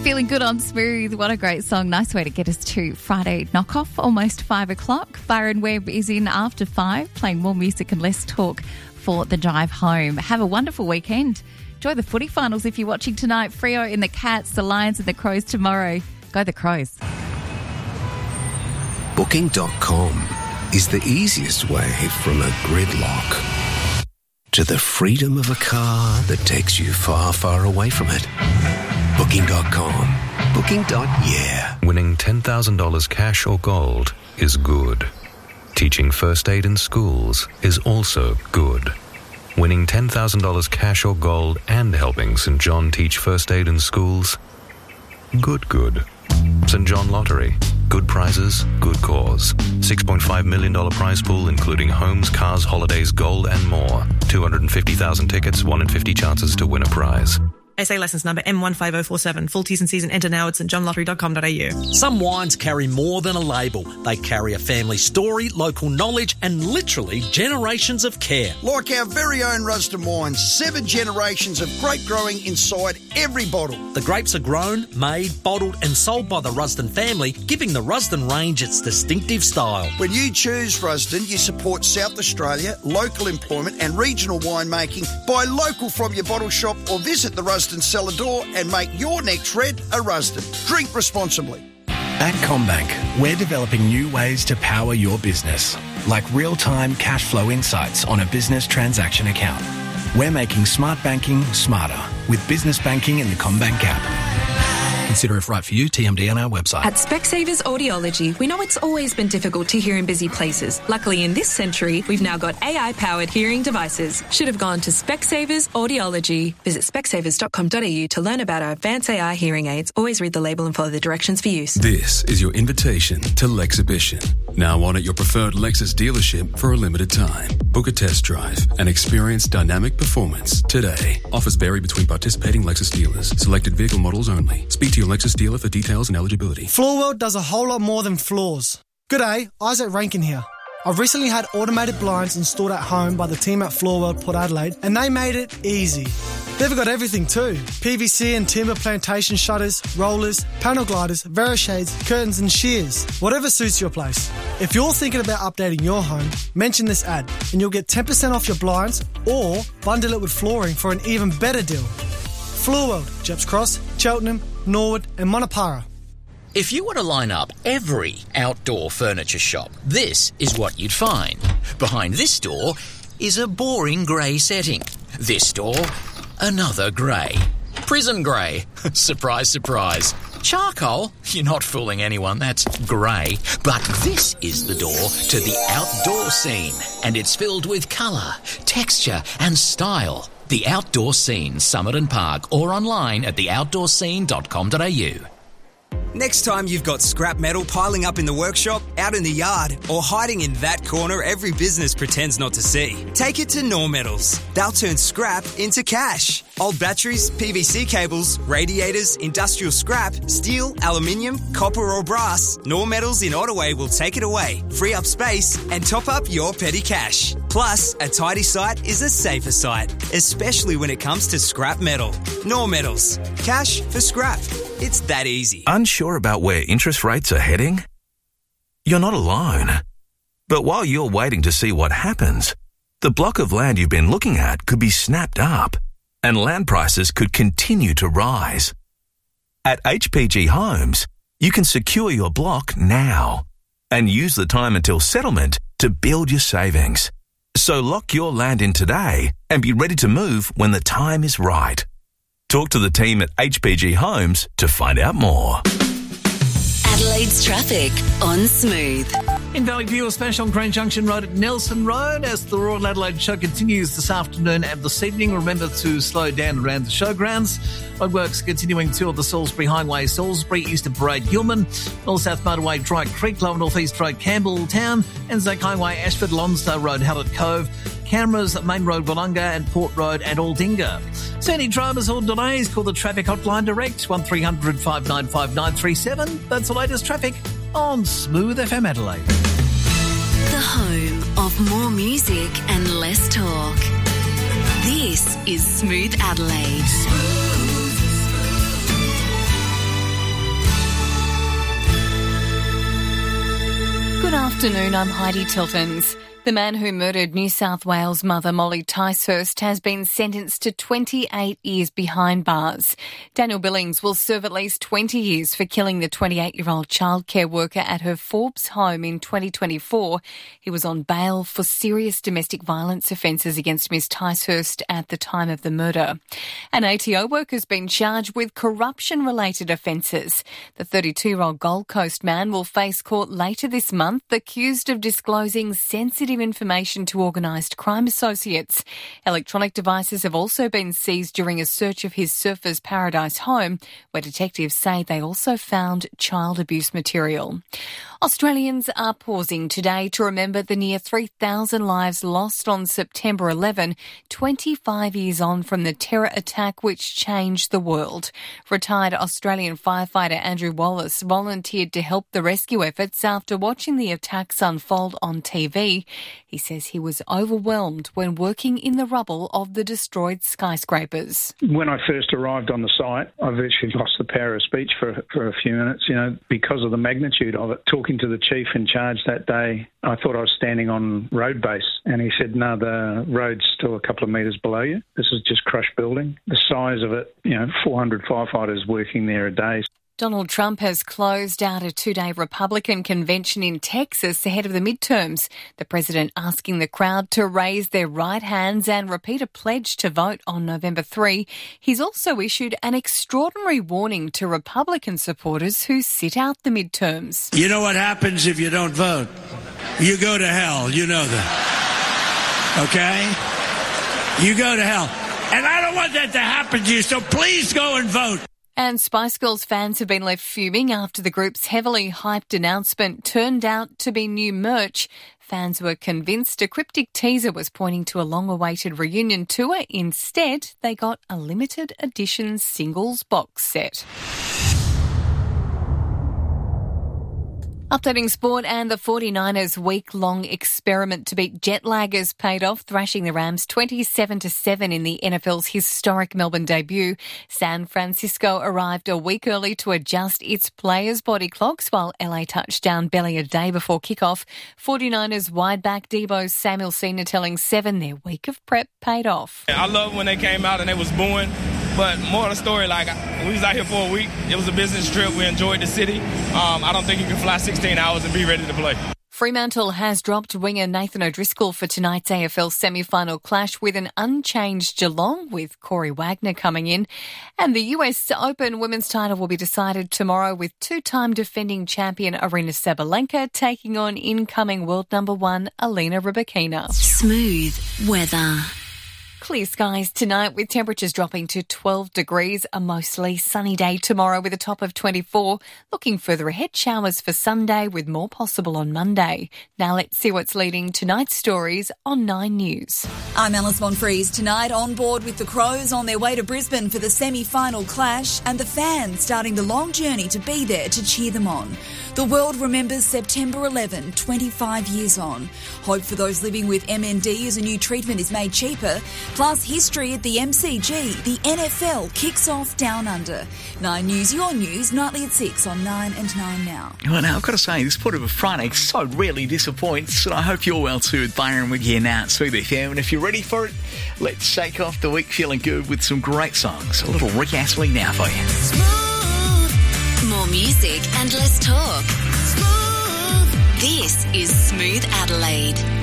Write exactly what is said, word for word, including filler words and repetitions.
Feeling good on Smooth. What a great song. Nice way to get us to Friday knockoff, almost five o'clock. Byron Webb is in after five, playing more music and less talk for the drive home. Have a wonderful weekend. Enjoy the footy finals if you're watching tonight. Freo in the Cats, the Lions and the Crows tomorrow. Go the Crows. Booking dot com is the easiest way from a gridlock to the freedom of a car that takes you far, far away from it. Booking dot com. Booking. Yeah. Winning ten thousand dollars cash or gold is good. Teaching first aid in schools is also good. Winning ten thousand dollars cash or gold and helping Saint John teach first aid in schools? Good, good. Saint John Lottery. Good prizes, good cause. six point five million dollars prize pool including homes, cars, holidays, gold and more. two hundred fifty thousand tickets, one in fifty chances to win a prize. S A licence number M one five oh four seven. Full T's and C's and enter now at st john lottery dot com dot a u. Some wines carry more than a label. They carry a family story, local knowledge and literally generations of care. Like our very own Rusden wines, seven generations of grape growing inside every bottle. The grapes are grown, made, bottled and sold by the Rusden family, giving the Rusden range its distinctive style. When you choose Rusden, you support South Australia, local employment and regional winemaking. Buy local from your bottle shop or visit the Rusden cellar door and make your next red a Rusden. Drink responsibly. At CommBank, we're developing new ways to power your business, like real-time cash flow insights on a business transaction account. We're making smart banking smarter with business banking in the CommBank app. Consider if right for you, T M D on our website. At Specsavers Audiology, we know it's always been difficult to hear in busy places. Luckily, in this century, we've now got A I-powered hearing devices. Should have gone to Specsavers Audiology. Visit specsavers dot com dot a u to learn about our advanced A I hearing aids. Always read the label and follow the directions for use. This is your invitation to Lexhibition. Now on at your preferred Lexus dealership for a limited time. Book a test drive and experience dynamic performance today. Offers vary between participating Lexus dealers. Selected vehicle models only. Speak to your Lexus dealer for details and eligibility. Floorworld does a whole lot more than floors. G'day, Isaac Rankin here. I've recently had automated blinds installed at home by the team at Floorworld Port Adelaide, and they made it easy. They've got everything too. P V C and timber plantation shutters, rollers, panel gliders, Verishades, curtains and shears. Whatever suits your place. If you're thinking about updating your home, mention this ad and you'll get ten percent off your blinds or bundle it with flooring for an even better deal. Floorworld, Jeps Cross, Cheltenham, Norwood and Monopara. If you were to line up every outdoor furniture shop, this is what you'd find. Behind this door is a boring grey setting. This door, another grey. Prison grey. Surprise, surprise. Charcoal? You're not fooling anyone, that's grey. But this is the door to the outdoor scene, and it's filled with colour, texture and style. The Outdoor Scene, Summit and Park, or online at the outdoor scene dot com dot a u. Next time you've got scrap metal piling up in the workshop, out in the yard, or hiding in that corner every business pretends not to see, take it to Nor Metals. They'll turn scrap into cash. Old batteries, P V C cables, radiators, industrial scrap, steel, aluminium, copper or brass, Nor Metals in Ottaway will take it away, free up space and top up your petty cash. Plus, a tidy site is a safer site, especially when it comes to scrap metal. Nor Metals. Cash for scrap. It's that easy. Unsure about where interest rates are heading? You're not alone. But while you're waiting to see what happens, the block of land you've been looking at could be snapped up and land prices could continue to rise. At H P G Homes, you can secure your block now and use the time until settlement to build your savings. So lock your land in today and be ready to move when the time is right. Talk to the team at H P G Homes to find out more. Adelaide's traffic on Smooth. In Valley View, a smash on Crane Junction Road at Nelson Road as the Royal Adelaide Show continues this afternoon and this evening. Remember to slow down around the showgrounds. Roadworks continuing to the Salisbury Highway, Salisbury, Eastern Parade, Gilman, North South Motorway, Dry Creek, Lower North East Road, Campbelltown, Anzac Highway, Ashford, Lonsdale Road, Hallett Cove, Cameras at Main Road, Wollonga and Port Road and Aldinga. So any dramas or delays, call the traffic hotline direct, one three hundred five nine five nine three seven. That's the latest traffic on Smooth F M Adelaide. The home of more music and less talk. This is Smooth Adelaide. Afternoon, I'm Heidi Tiltons. The man who murdered New South Wales mother Molly Ticehurst has been sentenced to twenty-eight years behind bars. Daniel Billings will serve at least twenty years for killing the twenty-eight-year-old childcare worker at her Forbes home in twenty twenty-four. He was on bail for serious domestic violence offences against Miss Ticehurst at the time of the murder. An A T O worker has been charged with corruption-related offences. The thirty-two-year-old Gold Coast man will face court later this month, accused of disclosing sensitive information to organised crime associates. Electronic devices have also been seized during a search of his Surfers Paradise home, where detectives say they also found child abuse material. Australians are pausing today to remember the near three thousand lives lost on September eleventh, twenty-five years on from the terror attack which changed the world. Retired Australian firefighter Andrew Wallace volunteered to help the rescue efforts after watching the attacks unfold on T V. He says he was overwhelmed when working in the rubble of the destroyed skyscrapers. When I first arrived on the site, I virtually lost the power of speech for, for a few minutes, you know, because of the magnitude of it. Talking to the chief in charge that day, I thought I was standing on road base, and he said, no, the road's still a couple of metres below you. This is just crushed building. The size of it, you know, four hundred firefighters working there a day. Donald Trump has closed out a two-day Republican convention in Texas ahead of the midterms. The president asking the crowd to raise their right hands and repeat a pledge to vote on November third. He's also issued an extraordinary warning to Republican supporters who sit out the midterms. You know what happens if you don't vote? You go to hell. You know that. Okay? You go to hell. And I don't want that to happen to you, so please go and vote. And Spice Girls fans have been left fuming after the group's heavily hyped announcement turned out to be new merch. Fans were convinced a cryptic teaser was pointing to a long-awaited reunion tour. Instead, they got a limited edition singles box set. Updating sport, and the forty-niners' week-long experiment to beat jet lag has paid off, thrashing the Rams twenty-seven to seven in the N F L's historic Melbourne debut. San Francisco arrived a week early to adjust its players' body clocks, while L A touched down barely a day before kickoff. forty-niners wide-back Deebo Samuel Senior telling Seven their week of prep paid off. I love when they came out and they was booing. But more of the story, like, we was out here for a week. It was a business trip. We enjoyed the city. Um, I don't think you can fly sixteen hours and be ready to play. Fremantle has dropped winger Nathan O'Driscoll for tonight's A F L semi-final clash with an unchanged Geelong, with Corey Wagner coming in. And the U S Open women's title will be decided tomorrow, with two-time defending champion Aryna Sabalenka taking on incoming world number one Alina Rybakina. Smooth weather. Clear skies tonight with temperatures dropping to twelve degrees. A mostly sunny day tomorrow with a top of twenty-four. Looking further ahead, showers for Sunday with more possible on Monday. Now let's see what's leading tonight's stories on Nine News. I'm Alice Monfries. Tonight on board with the Crows on their way to Brisbane for the semi-final clash, and the fans starting the long journey to be there to cheer them on. The world remembers September eleventh, twenty-five years on. Hope for those living with M N D as a new treatment is made cheaper. Plus history at the M C G. The N F L kicks off Down Under. Nine News, your news, nightly at six on Nine and Nine Now. Well, now, I've got to say, this put of a Friday so rarely disappoints, and I hope you're well too with Byron with you now at Smooth F M. And if you're ready for it, let's shake off the week feeling good with some great songs. A little Rick Astley now for you. Smooth. More music and less talk. Smooth. This is Smooth Adelaide.